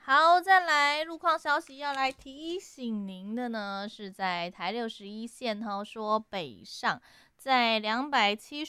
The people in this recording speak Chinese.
好，再来路况消息要来提醒您的呢，是在台61线哈，说北上在270